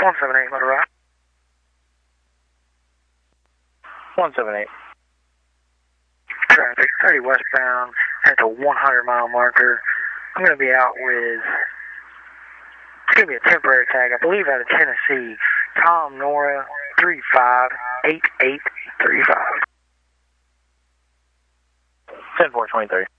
178, motor right. 178. Traffic 30 westbound at the 100-mile marker. I'm going to be out with, it's going to be a temporary tag, I believe out of Tennessee. Tom Nora 358835. 10423.